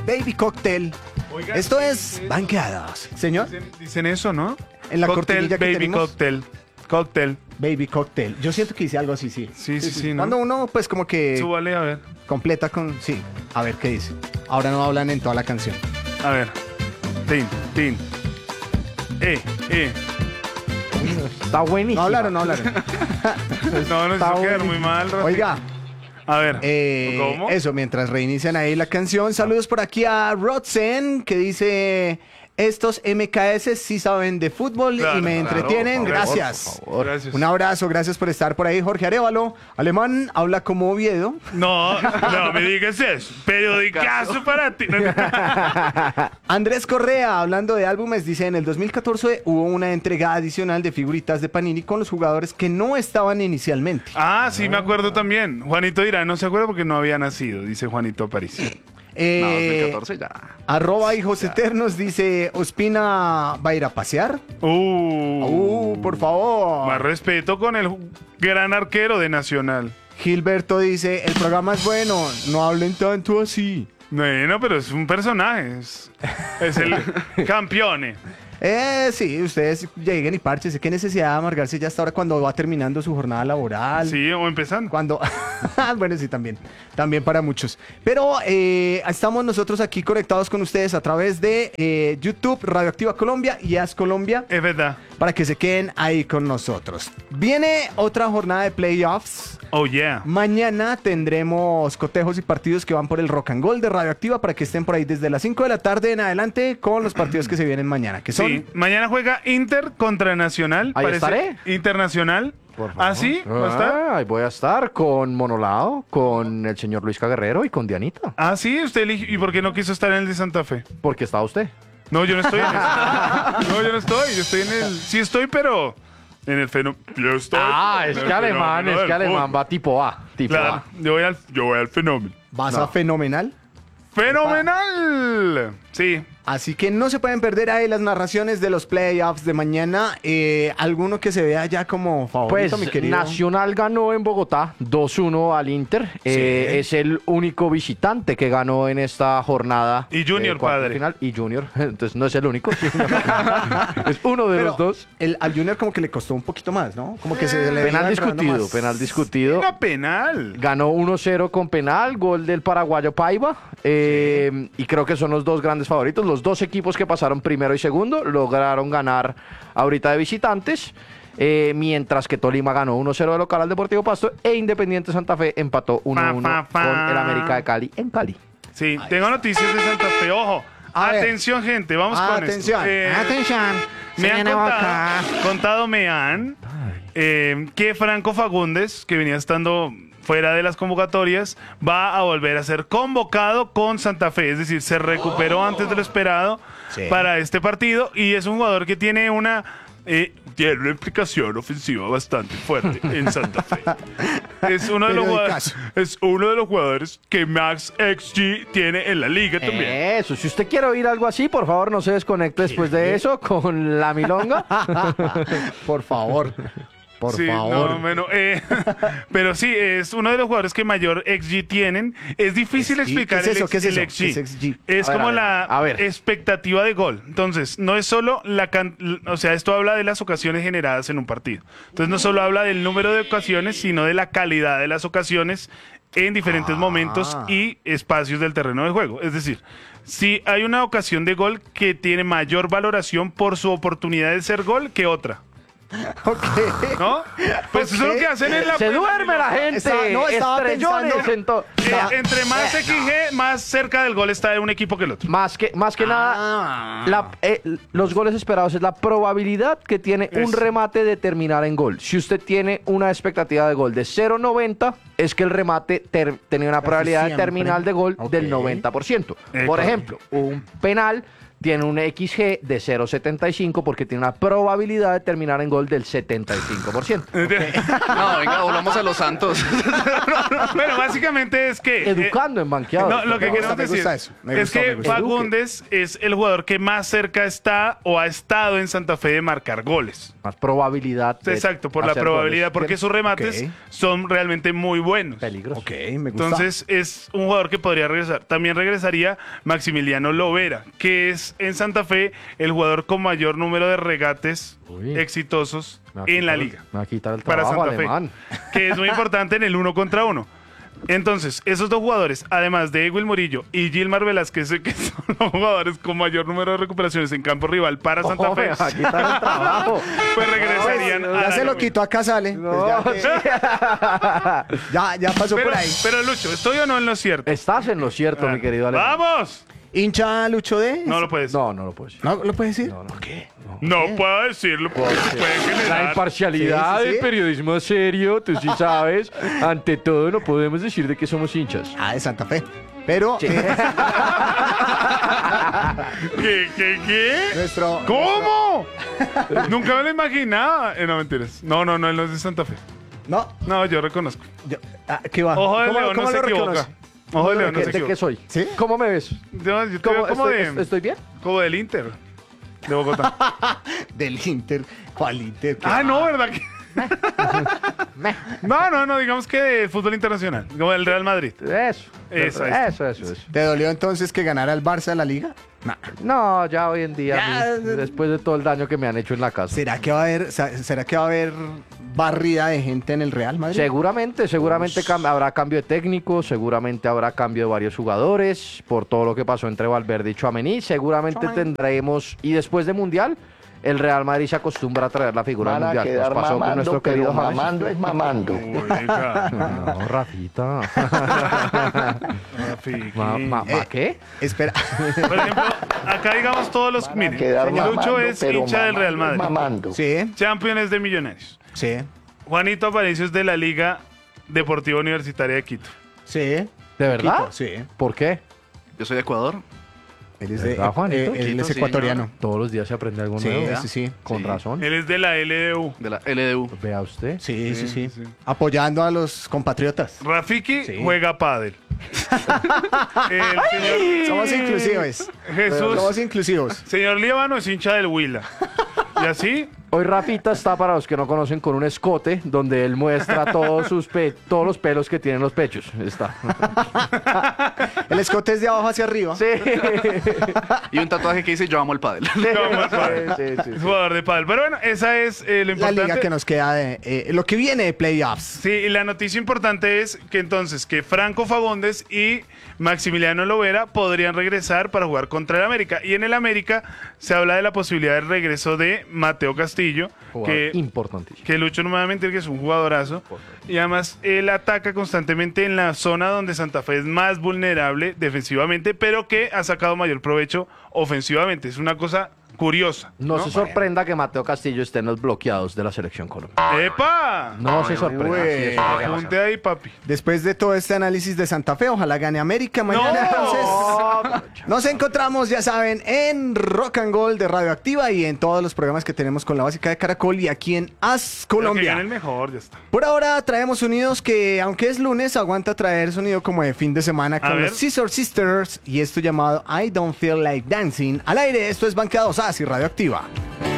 Baby Cocktail. Oiga, Esto es Banqueadas. Señor, Dicen eso, ¿no? en la Cocktail, cortinilla que baby tenemos. cocktail. Baby Cocktail. Yo siento que dice algo así, sí. Sí, ¿no? Cuando uno, pues, como que Súbale, a ver. completa con... Sí, a ver qué dice. Ahora no hablan en toda la canción. A ver. Tin. Está buenísimo. No hablaron. No, nos Está hizo quedar buenísimo. muy mal, Rafi. Oiga, A ver. ¿Cómo? eso, mientras reinician ahí la canción. Saludos por aquí a Rodsen, que dice... Estos MKS sí saben de fútbol Claro, y me claro, entretienen. por favor, Gracias. Gracias. Un abrazo, gracias por estar por ahí. Jorge Arevalo, alemán, habla como Oviedo. No me digas eso. Periodicazo para ti. Andrés Correa, hablando de álbumes, dice, en el 2014 hubo una entrega adicional de figuritas de Panini con los jugadores que no estaban inicialmente. Ah, sí, me acuerdo también. Juanito dirá, no se acuerda porque no había nacido, dice Juanito París. No, 2014 ya. Arroba Hijos Eternos dice, ¿Ospina va a ir a pasear? Por favor. Más respeto con el gran arquero de Nacional. Gilberto dice, el programa es bueno, no hablen tanto así. Bueno, pero es un personaje. Es el campeón. Sí, ustedes lleguen y párchense. ¿Qué necesidad de amargarse ya hasta ahora cuando va terminando su jornada laboral? Sí, o empezando. Cuando... bueno, sí, también. También para muchos. Pero estamos nosotros aquí conectados con ustedes a través de YouTube, Radioactiva Colombia y As Colombia, Es verdad. para que se queden ahí con nosotros. Viene otra jornada de playoffs. Oh, yeah. Mañana tendremos cotejos y partidos que van por el Rock and Gold de Radioactiva para que estén por ahí desde las 5 de la tarde en adelante con los partidos que se vienen mañana, que son... Sí, mañana juega Inter contra Nacional. Ahí estaré. Internacional. Por favor. ¿Ah, sí? ¿Va a estar? Ahí voy a estar con Monolao, con el señor Luis Caguerrero y con Dianita. Ah, sí, usted eligió. ¿Y por qué no quiso estar en el de Santa Fe? Porque está usted. No, yo no estoy en ese. No, yo no estoy. Yo estoy en el. Sí, estoy, pero. En el fenómeno. Yo estoy. Es en que el alemán, fenómeno del alemán fútbol. va tipo A. Tipo Claro, A. yo voy al fenómeno. ¿Vas a fenomenal? ¡Fenomenal! Sí. Así que no se pueden perder ahí las narraciones de los playoffs de mañana. Alguno que se vea ya como favorito, Pues mi querido. Nacional ganó en Bogotá 2-1 al Inter. Es el único visitante que ganó en esta jornada. Y Junior, cuartos de padre. Final, y Junior. Entonces no es el único. Es uno de Pero los dos. al Junior como que le costó un poquito más, ¿no? Como que se le Penal iba enredando discutido, más. penal discutido. Una penal. Ganó 1-0 con penal, gol del paraguayo Paiva. Y creo que son los dos grandes favoritos. Los dos equipos que pasaron primero y segundo lograron ganar ahorita de visitantes. Mientras que Tolima ganó 1-0 de local al Deportivo Pasto e Independiente Santa Fe empató 1-1 con el América de Cali en Cali. Sí, tengo noticias de Santa Fe. Ojo. A ver. Atención, gente. Vamos con Atención, esto. atención. Me han viene Boca. contado que Franco Fagundes, que venía estando fuera de las convocatorias, va a volver a ser convocado con Santa Fe. Es decir, se recuperó antes de lo esperado para este partido y es un jugador que tiene una implicación ofensiva bastante fuerte en Santa Fe. Es uno de los jugadores que Max XG tiene en la liga también. Eso, si usted quiere oír algo así, por favor no se desconecte después de eso con la milonga. Por favor. Por Sí, favor. no, bueno, pero sí, es uno de los jugadores que mayor XG tienen. Es difícil explicar ¿Qué es eso? el ¿Qué es eso? XG. ¿Qué es XG? Es A ver, como a ver. la expectativa de gol. Entonces, no es solo o sea, esto habla de las ocasiones generadas en un partido. Entonces, no solo habla del número de ocasiones, sino de la calidad de las ocasiones en diferentes momentos y espacios del terreno de juego. Es decir, si hay una ocasión de gol que tiene mayor valoración por su oportunidad de ser gol que otra. Ok. ¿No? Pues eso es lo que hacen en la Se duerme la gente. Estaba Estrellones pensando- Entre más XG, más cerca del gol está de un equipo que el otro. Más que nada, los goles esperados es la probabilidad que tiene un Eso. remate de terminar en gol. Si usted tiene una expectativa de gol de 0.90, es que el remate tenía una probabilidad de siempre. terminal de gol Ok. del 90%. Por Correcto. ejemplo, un penal tiene un XG de 0.75 porque tiene una probabilidad de terminar en gol del 75%. No, venga, volvamos a los Santos. Bueno, básicamente es que... Educando en banqueados. No, lo que Me queremos gusta decir eso. Me es gustó, que me gustó. Fagundes es el jugador que más cerca está o ha estado en Santa Fe de marcar goles. Más probabilidad. de Exacto, por la hacer probabilidad, goles. porque sus remates Ok. son realmente muy buenos. Peligroso. Ok, me gusta. Entonces es un jugador que podría regresar. También regresaría Maximiliano Lovera, que es en Santa Fe el jugador con mayor número de regates Uy. exitosos Me va a en la quitar- liga. Me va a quitar el Para trabajo, Santa Alemán. Fe, que es muy importante en el 1 contra 1. Entonces, esos dos jugadores, además de Egwil Murillo y Gilmar Velázquez, que son los jugadores con mayor número de recuperaciones en campo rival para Santa Oh, Fe, me va a quitar el trabajo. pues regresarían a Ya la se lo nómina. quitó, acá sale. No, Pues ya pasó Pero, por ahí. pero Lucho, ¿estoy o no en lo cierto? Estás en lo cierto, mi querido Alemán. ¡Vamos! ¿Hincha Lucho de? No lo puedes. No, no lo puedo decir. ¿No lo puedes decir? No, no. ¿Por qué? No puedo decirlo. Puede La generar. imparcialidad Sí, sí, sí. del periodismo serio, tú sí sabes. Ante todo, no podemos decir de que somos hinchas. Ah, de Santa Fe. Pero ¿Qué? nuestro... ¿Cómo? Nunca me lo imaginaba. No, mentiras. No, él no es de Santa Fe. No, No, yo reconozco. ¿qué va? Ojo de ¿Cómo- León cómo no se lo equivoca. reconoce? Ojo de León no ¿De se qué equivoca. soy? ¿Sí? ¿Cómo me ves? Yo te veo como ¿Estoy bien? como del Inter de Bogotá. Del Inter. ¿Cuál Inter? ¿Qué Ah, va? no, ¿verdad? No, digamos que de fútbol internacional, como el Real Madrid. Eso. Eso. Eso. ¿Te dolió entonces que ganara el Barça la Liga? Nah. No, ya hoy en día, Ya, después de todo el daño que me han hecho en la casa. ¿Será que va a haber barrida de gente en el Real Madrid? Seguramente habrá cambio de técnico, seguramente habrá cambio de varios jugadores por todo lo que pasó entre Valverde y Tchouaméni. Seguramente tendremos, y después de Mundial, el Real Madrid se acostumbra a traer la figura del Van a Mundial. quedar Nos pasó con mamando, nuestro pero querido James. mamando es mamando. Oiga, No, Rafita. Rafi, ¿Qué? Espera. Por ejemplo, acá digamos todos los... Mire, Quedar Lucho mamando, es pero hincha del Real mamando es Madrid. mamando. Sí, Champions de Millonarios. sí, Juanito Aparicio es de la Liga Deportiva Universitaria de Quito. sí. ¿De verdad? Quito, sí. ¿Por qué? Yo soy de Ecuador. Él es, de, ¿Verdad, Juanito? él Quito, es sí, ecuatoriano. Todos los días se aprende algo Sí, nuevo. sí. Con Sí. razón. Él es de la LDU. De la LDU. Vea usted. Sí, sí, sí, sí. Apoyando a los compatriotas. Rafiki Sí. juega pádel. El señor Somos inclusivos. Jesús, Somos inclusivos. señor Líbano es hincha del Huila. Y así, Hoy Rafita está, para los que no conocen, con un escote donde él muestra todos los pelos que tienen los pechos. Está. El escote es de abajo hacia arriba. Sí. Y un tatuaje que dice yo amo el pádel. como el pádel. Sí. Es jugador de pádel. Pero bueno, esa es lo La importante. liga que nos queda de lo que viene de playoffs. Sí, y la noticia importante es que entonces que Franco Fagundes y Maximiliano Lovera podrían regresar para jugar contra el América. Y en el América se habla de la posibilidad del regreso de Mateo Castillo, que Importantísimo. Lucho no me va a mentir que es un jugadorazo. Y además él ataca constantemente en la zona donde Santa Fe es más vulnerable defensivamente, pero que ha sacado mayor provecho ofensivamente. Es una cosa curiosa. No se sorprenda que Mateo Castillo esté en los bloqueados de la selección colombiana. ¡Epa! No se sorprenda. güey. Sí, eso llega a pasar. Apunte ahí, papi. Después de todo este análisis de Santa Fe, ojalá gane América mañana. Entonces, nos encontramos, ya saben, en Rock and Gold de Radioactiva y en todos los programas que tenemos con la básica de Caracol y aquí en As Pero que Colombia. gane el mejor, ya está. Por ahora traemos sonidos que, aunque es lunes, aguanta traer sonido como de fin de semana con ver. los Scissor Sisters y esto llamado I Don't Feel Like Dancing. Al aire, esto es Banqueados As y Radioactiva.